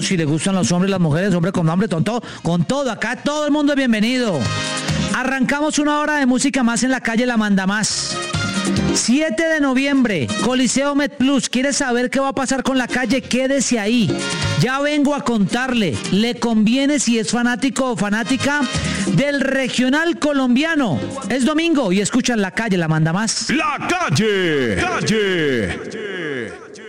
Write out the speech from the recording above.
Si le gustan los hombres, las mujeres, hombre con hombre, con todo, acá todo el mundo es bienvenido. Arrancamos una hora de música más en la calle La Manda Más. 7 de noviembre, Coliseo MedPlus. ¿Quiere saber qué va a pasar con la calle? Quédese ahí. Ya vengo a contarle. Le conviene si es fanático o fanática del regional colombiano. Es domingo y escuchan la calle La Manda Más. La calle.